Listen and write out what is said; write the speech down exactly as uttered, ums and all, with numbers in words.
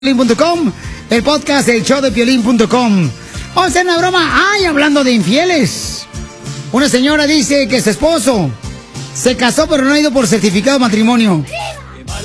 Piolín punto com, el podcast el show de Piolín punto com. Vamos a hacer una broma. Ay, hablando de infieles. Una señora dice que su esposo se casó pero no ha ido por certificado de matrimonio.